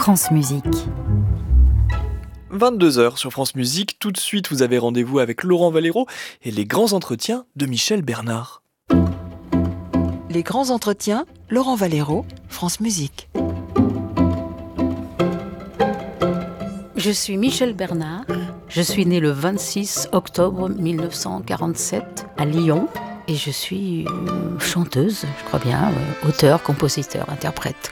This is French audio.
France Musique. 22h sur France Musique, tout de suite vous avez rendez-vous avec Laurent Valero et les grands entretiens de Michel Bernard. Les grands entretiens, Laurent Valero, France Musique. Je suis Michel Bernard, je suis née le 26 octobre 1947 à Lyon et je suis chanteuse, je crois bien, auteure, compositeur, interprète.